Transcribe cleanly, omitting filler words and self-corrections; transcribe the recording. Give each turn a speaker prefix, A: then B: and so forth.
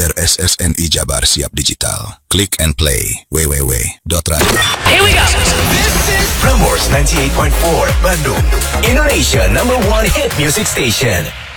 A: Player SSNI Jabar siap digital. Click and play. www.radio.
B: Here we go.
C: This is Prambors 98.4 Bandung, Indonesia #1 hit music station.